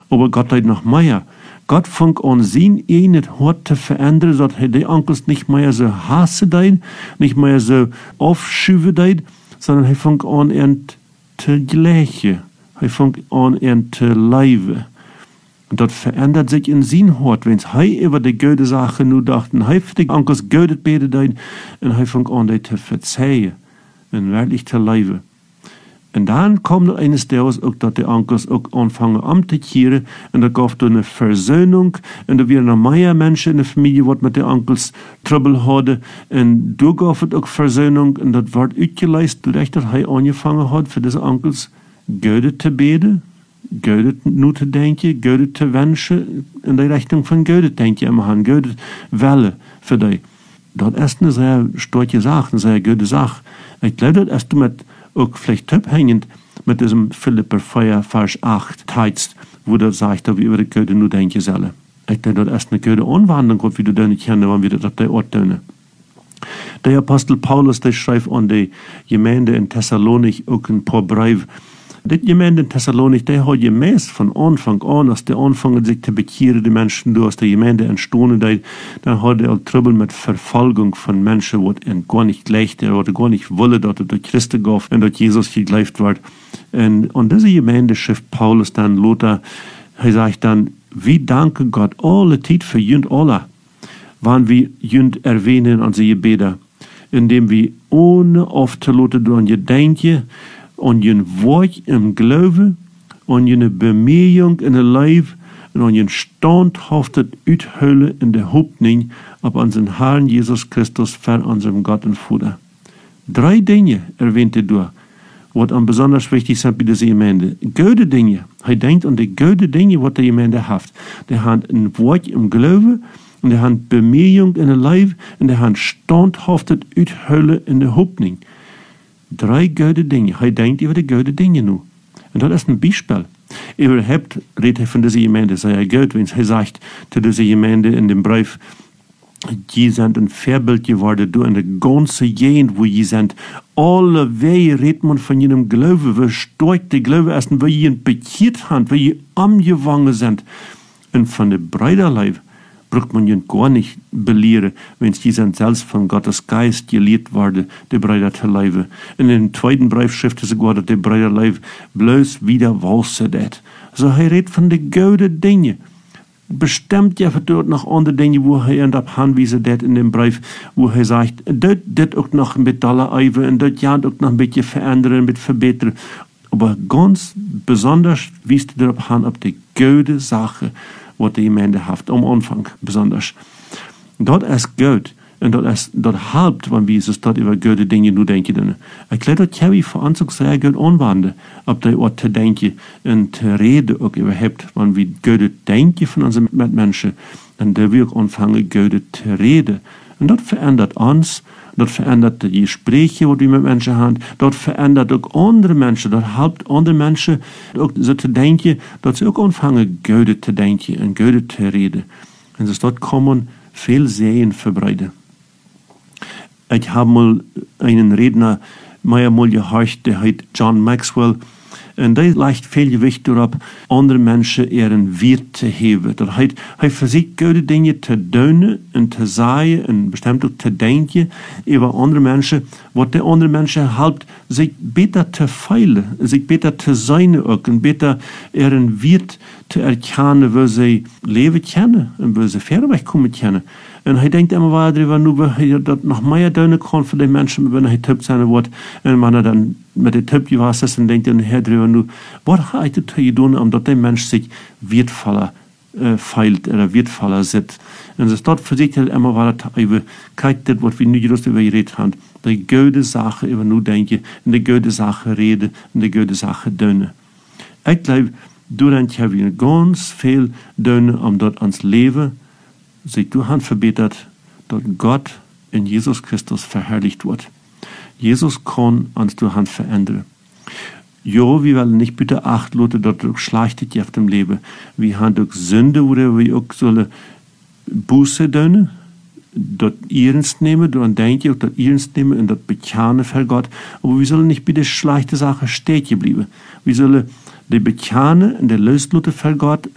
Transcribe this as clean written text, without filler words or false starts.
Aber Gott hat noch mehr. Gott fängt an, sein eigenes Hort zu verändern, dass er die Onkels nicht mehr so hassen dein, nicht mehr so aufschieben dein, sondern er fängt an, ihn zu gleichen. Er fängt an, ihn zu leben. Und das verändert sich in sein Hort, wenn er über die gute Sache nur dachte, er für die Onkels gute beten dein, und er fängt an, die zu verzeihen und wirklich zu leben. Und dann kommt eines Tages auch, dass die Onkels auch anfangen amtekieren und da gab es eine Versöhnung und da werden noch mehr Menschen in der Familie, die mit den Onkels Trouble hatten und da gab es auch Versöhnung und das wird ausgeleistet, durch dass er angefangen hat, für diese Onkels Göde zu beten, Göde nur zu denken, Göde zu wünschen, in die Richtung von Göde denken immer haben, Göde Welle für die. Das ist eine sehr starke Sache, eine sehr gute Sache. Ich glaube, das ist mit auch vielleicht abhängend mit diesem Philipper 4, Vers 8 Text, wo das sagt, dass wir über die Göde nur denken sollen. Ich glaube, das ist eine gute Anwendung, wie du das nicht kennst, wenn wir das auf der Ort tun. Der Apostel Paulus, der schreibt an die Gemeinde in Thessalonik auch ein paar Briefe. Die Gemeinde in Thessalonik, der hat gemäß von Anfang an, als der anfangen sich zu bekehren, die Menschen, die aus der Gemeinde entstanden, dann hat er auch Trouble mit Verfolgung von Menschen, die gar nicht gleich, oder gar nicht wollen, dass er durch Christen gab und dass Jesus gegleift wird. Und diese Gemeinde schrift Paulus dann, Lothar, er sagt dann, wir danken Gott alle Zeit für jünd alle, wann wir jünd erwähnen an sie Gebete, indem wir ohne aufzulassen an je denken, und je Wort im Glauben, und je Bemühung in der Leib, und je standhaftes Uithüllen in der Hoffnung auf unseren Herrn Jesus Christus, für unserem Gott und Vater. 3 Dinge erwähnte du, was am besonders wichtig sind bei dieser Gemeinde. Gute Dinge. Er denkt an die gute Dinge, was die Gemeinde hat. Der hat ein Wort im Glauben, und der hat Bemühung in der Leib, und der hat standhaftes Uithüllen in der Hoffnung. 3 gute Dinge. Er denkt über die gute Dinge nur. Und das ist ein Beispiel. Überhaupt redet er von dieser Gemeinde sehr gut, wenn er sagt zu dieser Gemeinde in dem Brief, die sind ein Vorbild geworden, du in der ganzen Gegend, wo die sind. Alle Wege redet man von ihrem Glauben, wie stark der Glaube ist, und wie ihn bekehrt haben, wie sie angewangen sind. Und von der Brüderleib braucht man ihn gar nicht belehren, wenn die sind selbst von Gottes Geist gelehrt worden, die Brüder zu leben. In dem 2. Brief schreibt er sogar, dass die Brüderleib bloß wieder walset hat. So er redet von den guten Dingen. Bestimmt ja dort noch andere Dinge, wo er anweisen hat in dem Brief, wo er sagt, das auch noch mit aller Eiwe und das ja auch noch ein bisschen verändern, mit verbessern. Aber ganz besonders wies er darauf an, auf die gute Sache, was die Gemeinde hat, am Anfang besonders. Dort ist gut, und dort halbt, wenn wir es dort über gute Dinge nur denken. Ich glaube, das kann ich für uns auch sehr gut anwenden, auf die Ort zu denken und zu reden auch überhaupt, wenn wir gute denken von unseren Mitmenschen, dann dürfen wir auch anfangen, gute zu reden. Und das verändert uns, das verändert die Gespräche, die wir mit Menschen haben, das verändert auch andere Menschen, das hilft andere Menschen auch so zu denken, dass sie auch anfangen, gute zu denken und gute zu reden. Und das dort kommen viel Sehen verbreiten. Ich habe mal einen Redner, mal gehört, der heißt John Maxwell, und der legt viel Gewicht darauf, andere Menschen ihren Wert zu heben. Das heißt, er versucht, gute Dinge zu tun und zu sagen und bestimmt auch zu denken über andere Menschen, was die anderen Menschen hilft, sich besser zu feilen, sich besser zu sein auch und besser ihren Wert zu erkennen, wo sie leben können und wo sie fairweg kommen können. Und er denkt immer weiter darüber, nur wie er das noch mehr tun kann für die Menschen, wenn er tippt seine Wort. Und wenn er dann mit dem Tipp gewasst ist, dann denkt er darüber nur, was hat er zu tun, um dass der Mensch sich wertvoller feilt oder wertvoller sitzt. Und das dort versucht er immer weiter, über, kijk das, was wir nicht just über geredet haben, die gute Sache über nur denken, und die gute Sache reden, und die gute Sache tun. Ich glaube, dadurch haben wir ganz viel tun, um dort ans Leben sich durch verbetert, dass Gott in Jesus Christus verherrlicht wird. Jesus kann uns durch verändern. Ja, wir wollen nicht bitte acht Leute, dass es schlecht ist auf dem Leben. Wir haben durch Sünde, oder wir auch sollen Buße tun, dort ernst nehmen, dort denken, dort ernst nehmen und dort bekennen für Gott. Aber wir sollen nicht bitte schlechte Sachen stehen bleiben. Wir sollen die bekennen und die Lösleute für Gott